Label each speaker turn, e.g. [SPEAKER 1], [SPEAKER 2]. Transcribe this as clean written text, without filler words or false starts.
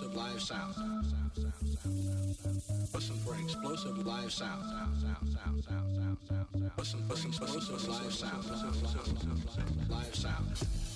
[SPEAKER 1] explosive live sound. Listen for an explosive live sound. Listen for explosive live sound. Live sound.